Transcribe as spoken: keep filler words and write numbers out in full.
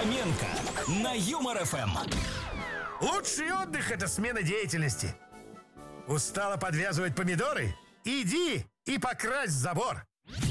Фоменко на Юмор ФМ. Лучший отдых – это смена деятельности. Устала подвязывать помидоры? Иди и покрась забор.